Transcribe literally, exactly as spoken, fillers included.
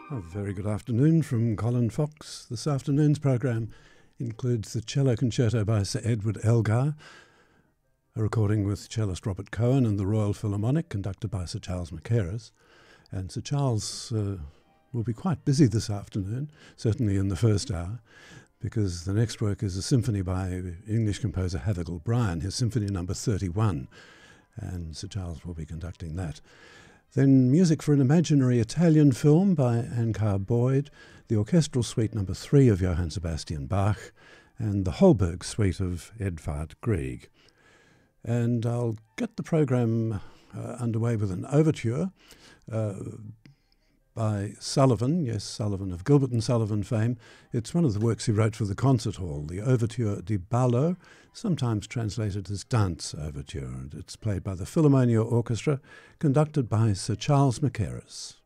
A very good afternoon from Colin Fox. This afternoon's program includes the Cello Concerto by Sir Edward Elgar, a recording with cellist Robert Cohen and the Royal Philharmonic, conducted by Sir Charles Mackerras. And Sir Charles uh, will be quite busy this afternoon, certainly in the first hour, because the next work is a symphony by English composer Havergal Brian, his Symphony Number thirty-one, and Sir Charles will be conducting that. Then music for an imaginary Italian film by Ancar Boyd, the Orchestral Suite Number three of Johann Sebastian Bach, and the Holberg Suite of Edvard Grieg. And I'll get the program uh, underway with an overture uh, by Sullivan, yes, Sullivan of Gilbert and Sullivan fame. It's one of the works he wrote for the concert hall, the Overture di Ballo, sometimes translated as Dance Overture, and it's played by the Philharmonia Orchestra, conducted by Sir Charles Mackerras.